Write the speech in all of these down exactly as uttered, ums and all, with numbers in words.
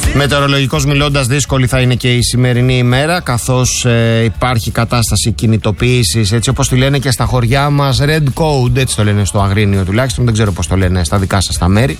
Μετεωρολογικώς μιλώντας, δύσκολη θα είναι και η σημερινή ημέρα, καθώς ε, υπάρχει κατάσταση κινητοποίησης, έτσι όπως τη λένε και στα χωριά μας, Red Code, έτσι το λένε στο Αγρίνιο τουλάχιστον, δεν ξέρω πώς το λένε στα δικά σας τα μέρη.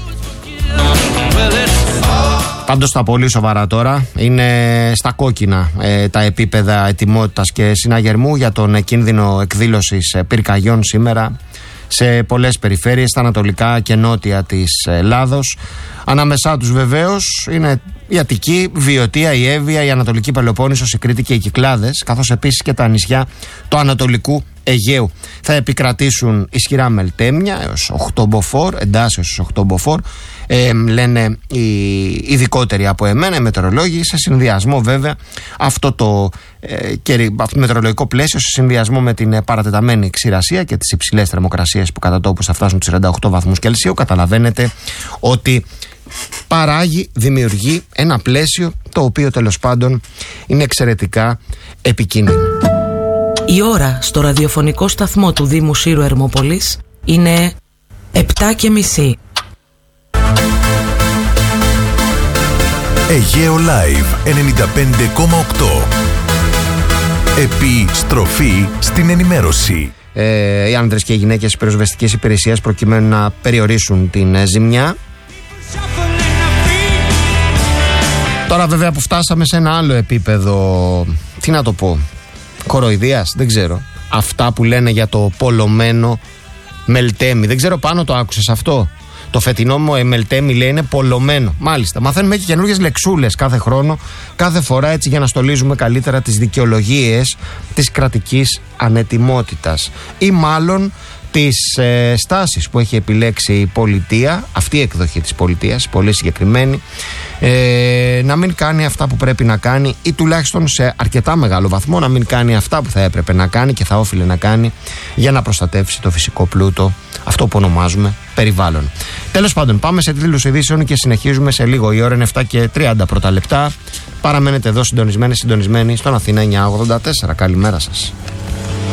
Πάντως τα πολύ σοβαρά τώρα, είναι στα κόκκινα ε, τα επίπεδα ετοιμότητας και συναγερμού για τον κίνδυνο εκδήλωσης ε, πυρκαγιών σήμερα σε πολλές περιφέρειες, στα ανατολικά και νότια της Ελλάδος. Ανάμεσά τους βεβαίως είναι η Αττική, Βιωτία, η Εύβοια, η Ανατολική Πελοπόννησος, η Κρήτη και οι Κυκλάδες, καθώς επίσης και τα νησιά του Ανατολικού Αιγαίου. Θα επικρατήσουν ισχυρά μελτέμια έως οκτώ μποφόρ, εντάσεις έως οκτώ μποφόρ, ε, λένε οι ειδικότεροι από εμένα, οι μετεωρολόγοι, σε συνδυασμό βέβαια αυτό το ε, και, αυτό το μετεωρολογικό πλαίσιο, σε συνδυασμό με την παρατεταμένη ξηρασία και τις υψηλές θερμοκρασίες που κατά τόπους θα φτάσουν τους τριάντα οκτώ βαθμούς Κελσίου, καταλαβαίνετε ότι παράγει, δημιουργεί ένα πλαίσιο το οποίο τέλος πάντων είναι εξαιρετικά επικίνδυνο. Η ώρα στο ραδιοφωνικό σταθμό του Δήμου Σύρου Ερμόπολης είναι επτά και μισή. Αιγαίο Live ενενήντα πέντε κόμμα οκτώ. Επιστροφή στην ενημέρωση. Ε, οι άνδρες και οι γυναίκες πυροσβεστικής υπηρεσίας, προκειμένου να περιορίσουν την ε, ζημιά. Τώρα βέβαια που φτάσαμε σε ένα άλλο επίπεδο, τι να το πω, κοροϊδίας, δεν ξέρω. Αυτά που λένε για το πολλωμένο μελτέμι, δεν ξέρω, πάνω το άκουσες αυτό? Το φετινό μου μελτέμι λέει είναι πολλωμένο. Μάλιστα, μαθαίνουμε και καινούργιες λεξούλες κάθε χρόνο, κάθε φορά, έτσι για να στολίζουμε καλύτερα τις δικαιολογίες της κρατικής ανετοιμότητας ή μάλλον τις ε, στάσεις που έχει επιλέξει η πολιτεία, αυτή η εκδοχή της πολιτείας, πολύ συγκεκριμένη, ε, να μην κάνει αυτά που πρέπει να κάνει, ή τουλάχιστον σε αρκετά μεγάλο βαθμό να μην κάνει αυτά που θα έπρεπε να κάνει και θα όφιλε να κάνει για να προστατεύσει το φυσικό πλούτο, αυτό που ονομάζουμε περιβάλλον. Τέλος πάντων, πάμε σε τίτλους ειδήσεων και συνεχίζουμε σε λίγο. Η ώρα είναι επτά και τριάντα πρώτα λεπτά. Παραμένετε εδώ συντονισμένοι, συντονισμένοι στον Αθήνα εννιακόσια ογδόντα τέσσερα. Καλημέρα σας.